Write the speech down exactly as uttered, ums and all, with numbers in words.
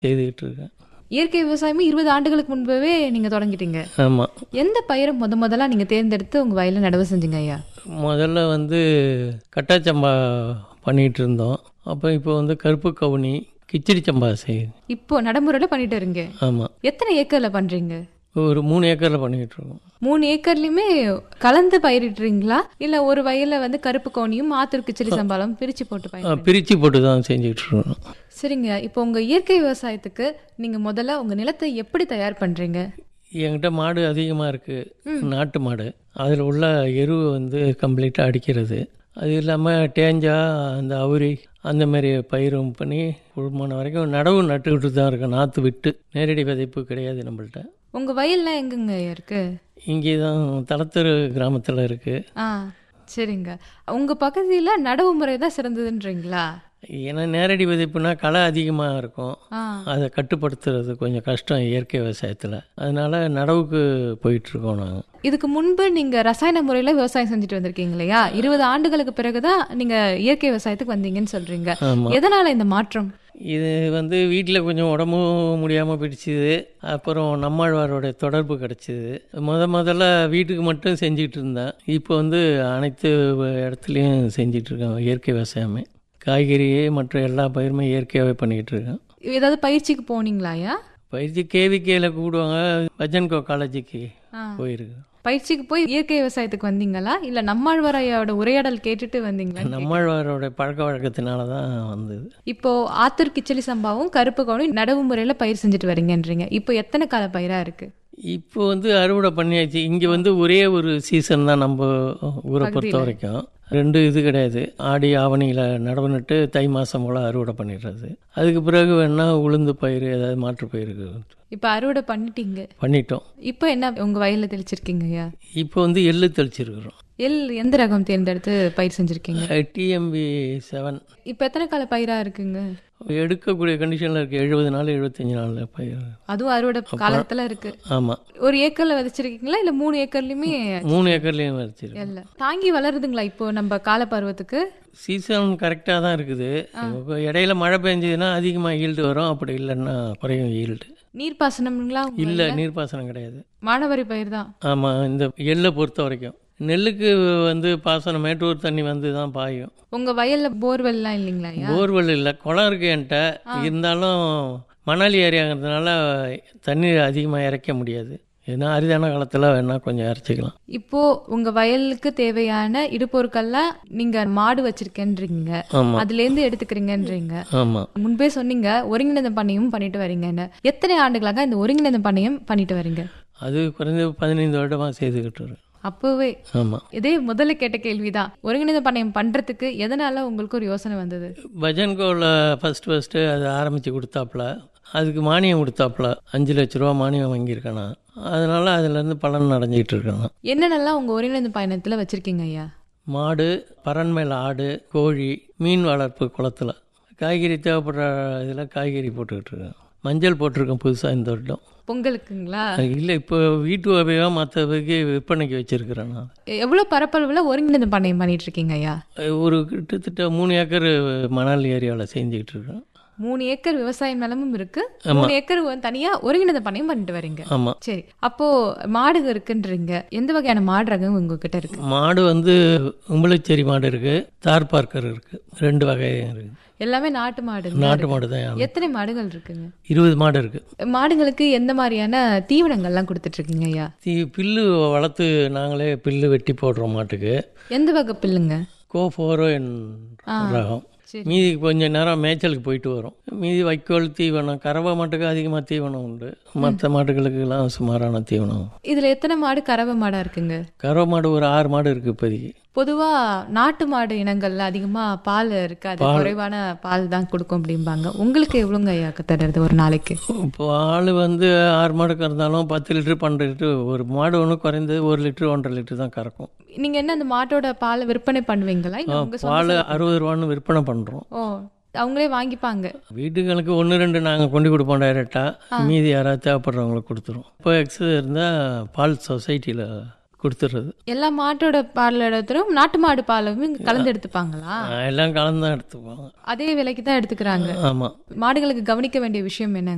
செய்துக்கிட்டு இருக்கேன். இயற்கை விவசாயமும் இருபது ஆண்டுகளுக்கு முன்பவே நீங்க தொடங்கிட்டீங்க. ஆமா. எந்த பயிரை முத முதலா நீங்க தேர்ந்தெடுத்து உங்க வயல்ல நடவு செஞ்சீங்க ஐயா? முதல்ல வந்து கட்டாச்சம்பா பண்ணிகிட்டு இருந்தோம். அப்போ இப்போ வந்து கருப்பு கவுனி, கிச்சடி சம்பா செய்யுது. இப்போ நடைமுறையில பண்ணிட்டு இருங்க. ஆமாம். எத்தனை ஏக்கர்ல பண்றீங்க? ஒரு மூணு ஏக்கரில் பண்ணிக்கிட்டு இருக்கோம். மூணு ஏக்கர்லயுமே கலந்து பயிரிடுறீங்களா இல்ல ஒரு வயல்ல வந்து கருப்பு கவுனியும் ஆத்தூர் கிச்சடி சம்பாலும் பிரிச்சு போட்டு பயிர்? பிரித்து போட்டு தான் செஞ்சுக்கிட்டு இருக்கோம். சரிங்க. இப்போ உங்க இயற்கை விவசாயத்துக்கு நீங்க முதல்ல உங்க நிலத்தை எப்படி தயார் பண்றீங்க? என்கிட்ட மாடு அதிகமாக இருக்குது, நாட்டு மாடு. அதில் உள்ள எருவை வந்து கம்ப்ளீட்டாக அடிக்கிறது. அது இல்லாமல் தேஞ்சா அந்த அவுரி அந்த மாதிரி பயிரும் பண்ணி குடும்பமான வரைக்கும் நடவு நட்டுக்கிட்டு தான் இருக்கேன். நாற்று விட்டு நேரடி விதைப்பு கிடையாது நம்மள்ட்ட. உங்க வயல்லாம் எங்கங்க இருக்கு? இங்கே தான் தலத்தரு கிராமத்தில் இருக்குது. ஆ சரிங்க. உங்க பகுதியில் நடவு முறை தான் சிறந்ததுன்றீங்களா? ஏன்னா நேரடி விதைப்புனா களை அதிகமாக இருக்கும், ஆ அதை கட்டுப்படுத்துறது கொஞ்சம் கஷ்டம் இயற்கை விவசாயத்தில். அதனால நடவுக்கு போயிட்டுருக்கோம் நாங்கள். இதுக்கு முன்பு நீங்க ரசாயன முறையில விவசாயம் செஞ்சுட்டு வந்திருக்கீங்க இல்லையா? இருபது ஆண்டுகளுக்கு பிறகுதான் நீங்க இயற்கை விவசாயத்துக்கு வந்தீங்கன்னு சொல்றீங்க. ஆமாம். எதனால இந்த மாற்றம்? இது வந்து வீட்டில் கொஞ்சம் உடம்பும் முடியாமல் பிடிச்சிது. அப்புறம் நம்மாழ்வாரோட தொடர்பு கிடச்சிது. முத முதல்ல வீட்டுக்கு மட்டும் செஞ்சுக்கிட்டு இருந்தேன். இப்போ வந்து அனைத்து இடத்துலையும் செஞ்சிட்ருக்கேன் இயற்கை விவசாயமே. காய்கறி மற்ற எல்லா பயிருமே இயற்கையாகவே பண்ணிக்கிட்டு இருக்கேன். ஏதாவது பயிற்சிக்கு போனீங்களாயா? பயிற்சி கேவிகேல கூடுவாங்க, பஜன்கோ காலேஜுக்கு போயிருக்கேன். பயிற்சிக்கு போய் இயற்கை விவசாயத்துக்கு வந்தீங்களா இல்ல நம்மாழ்வாரையோட உரையாடல் கேட்டுட்டு வந்தீங்களா? நம்மாழ்வாரோட பழக்க வழக்கத்தினால தான் வந்தது. இப்போ ஆத்தூர் கிச்சடி சம்பாவும் கருப்பு கவுனி நடவு முறையில பயிர் செஞ்சுட்டு வரீங்கன்றீங்க. இப்போ எத்தனை கால பயிரா இருக்கு? இப்போ வந்து அறுவடை பண்ணியாச்சு. இங்கே வந்து ஒரே ஒரு சீசன் தான் நம்ம ஊரை பொறுத்த வரைக்கும். ரெண்டு இது கிடையாது. ஆடி ஆவணியில் நடவு நட்டு தை மாதம் போல் அறுவடை பண்ணிடுறது. அதுக்கு பிறகு வேணால் உளுந்து பயிர் ஏதாவது மாற்று பயிருக்கு இப்போ அறுவடை பண்ணிட்டீங்க? பண்ணிட்டோம். இப்போ என்ன உங்க வயல்ல தெளிச்சிருக்கீங்க ஐயா? இப்போ வந்து எள்ளு தெளிச்சிருக்கிறோம். எள் எந்த ரகம் தேர்ந்தெடுத்து பயிர் செஞ்சுருக்கீங்க? TMP seven. இப்போ எத்தனை கால பயிரா இருக்குங்க? எடுக்கக்கூடிய கண்டிஷனில் இருக்குது. எழுபது நாள் எழுபத்தஞ்சு நாள் பயிர். அதுவும் அறுவடை காலத்தில் இருக்குது. ஆமாம். ஒரு ஏக்கரில் விதைச்சிருக்கீங்களா இல்லை மூணு ஏக்கர்லையுமே? மூணு ஏக்கர்லேயும் விதைச்சிருக்கு. இல்லை தாங்கி வளருதுங்களா இப்போ நம்ம கால பருவத்துக்கு? சீசன் கரெக்டாக தான் இருக்குது. இடையில மழை பெஞ்சதுன்னா அதிகமாக ஈல்டு வரும், அப்படி இல்லைன்னா குறையும் ஈல்டு. நீர்ப்பாசனம்ங்களா? இல்லை, நீர்ப்பாசனம் கிடையாது. மானாவாரி பயிர் தான். ஆமாம். இந்த எள்ளை பொறுத்த வரைக்கும் நெல்லுக்கு வந்து பாசனம் மேட்டூர் தண்ணி வந்து தான் பாயும். உங்கள் வயலில் போர்வெல்லாம் இல்லைங்களா? போர்வெல் இல்லை, குளம் இருக்கு என்கிட்ட. இருந்தாலும் மணாலி ஏரியாங்கிறதுனால தண்ணி அதிகமாக இறைக்க முடியாது. ஏன்னா அரிதான காலத்தில் வேணால் கொஞ்சம் இறைச்சிக்கலாம். இப்போது உங்கள் வயலுக்கு தேவையான இடுபொருட்கள்லாம் நீங்கள் மாடு வச்சுருக்கேன்றீங்க, அதுலேருந்து எடுத்துக்கிறீங்கன்றீங்க. ஆமாம். முன்பே சொன்னீங்க ஒருங்கிணைந்த பண்ணையும் பண்ணிட்டு வரீங்கன்னு. எத்தனை ஆண்டுகளாக இந்த ஒருங்கிணைந்த பண்ணையம் பண்ணிட்டு வரீங்க? அது குறைந்த பதினைந்து வருடமாக செய்துக்கிட்டு வரேன். அப்போவே? ஆமாம். இதே முதல்ல கேட்ட கேள்விதான். ஒருங்கிணைந்த பண்ணையம் பண்ணுறதுக்கு எதனால உங்களுக்கு ஒரு யோசனை வந்தது? பஜன்கோவில் ஃபஸ்ட்டு ஃபஸ்ட்டு அது ஆரம்பித்து கொடுத்தாப்புல, அதுக்கு மானியம் கொடுத்தாப்புல. அஞ்சு லட்ச ரூபா மானியம் வாங்கியிருக்கேண்ணா. அதனால் அதுலேருந்து பலன் அடைஞ்சிக்கிட்டு இருக்கேண்ணா. என்னென்னலாம் உங்கள் ஒருங்கிணைந்த பயணத்தில் வச்சுருக்கீங்க ஐயா? மாடு, பரண்மேல் ஆடு, கோழி, மீன் வளர்ப்பு குளத்தில். காய்கறி தேவைப்படுற இதில் காய்கறி போட்டுக்கிட்டு இருக்கேன். மஞ்சள் போட்டிருக்கேன் புதுசாக இந்த வருடம். பொங்கலுக்குங்களா? இல்லை, இப்போ வீட்டு உபயோகம் மற்றதுக்கு விற்பனைக்கு வச்சுருக்கிறேன். நான் எவ்வளோ பரப்பளவில் ஒருங்கிணைந்த பண்ணையம் பண்ணிட்டு இருக்கீங்க ஐயா? ஒரு கிட்டத்தட்ட மூணு ஏக்கர் மணல் ஏரியாவில் செஞ்சுக்கிட்டு இருக்கேன். மூணு ஏக்கர் விவசாய நிலமும் இருக்கு, மூணு ஏக்கர் தனியா ஒருங்கிணைந்த பண்ணையம் பண்ணிட்டு வரீங்க. ஆமா. சரி, அப்போ மாடு இருக்குன்றீங்க. எந்த வகையான மாடு ரகம் உங்ககிட்ட இருக்கு? மாடு வந்து உம்பளச்சேரி மாடு இருக்கு, தார் பார்க்கர் இருக்கு, ரெண்டு வகையும் இருக்கு. எல்லாமே நாட்டு மாடு? நாட்டு மாடு தான். எத்தனை மாடுகள் இருக்குங்க? இருபது மாடு இருக்கு. மாடுகளுக்கு எந்த மாதிரியான தீவனங்கள்லாம் கொடுத்துட்டு இருக்கீங்க ஐயா? தீ பில்லு வளர்த்து நாங்களே பில்லு வெட்டி போடுறோம் மாட்டுக்கு. எந்த வகை பில்லுங்க? கோ ஃபோரோ என் ரகம். மீதி கொஞ்சம் நேரம் மேய்ச்சலுக்கு போயிட்டு வரும். மீதி வைக்கோல் தீவனம், கறவை மாட்டுக்கு அதிகமாக தீவனம் உண்டு, மற்ற மாட்டுகளுக்கெல்லாம் சுமாரான தீவனம். இதில் எத்தனை மாடு கறவை மாடாக இருக்குங்க? கறவை மாடு ஒரு ஆறு மாடு இருக்குது இப்போதைக்கு. பொதுவாக நாட்டு மாடு இனங்கள்ல அதிகமாக பால் இருக்கு, அது குறைவான பால் தான் கொடுக்கும் அப்படிம்பாங்க. உங்களுக்கு எவ்வளோங்க ஐயா தருது ஒரு நாளைக்கு? பால் வந்து ஆறு மாடு கறந்தாலும் பத்து லிட்டரு பன்னெண்டு லிட்டரு. ஒரு மாடு ஒன்று குறைந்தது ஒரு லிட்டரு ஒன்றரை லிட்டரு தான் கறக்கும். நீங்கள் என்ன அந்த மாட்டோட பாலை விற்பனை பண்ணுவீங்களா? பால் அறுபது ரூபான்னு விற்பனை பண்ணுறோம். ஓ, அவங்களே வாங்கிப்பாங்க? வீட்டுகளுக்கு ஒன்று ரெண்டு நாங்கள் கொண்டு கொடுப்போம் டைரெக்டாக. மீதி யாராவது தேவைப்படுறவங்களுக்கு கொடுத்துருவோம். இப்போ எக்ஸஸ் இருந்தால் பால் சொசைட்டியில் கொடுத்துடுறது. எல்லா மாட்டோட பால் எடுத்துரும், நாட்டு மாடு பாலும் கலந்து எடுத்துப்பாங்களா? எல்லாம் கலந்து தான் எடுத்துப்பாங்க. அதே விலைக்கு தான் எடுத்துக்கிறாங்க. ஆமாம். மாடுகளுக்கு கவனிக்க வேண்டிய விஷயம் என்ன?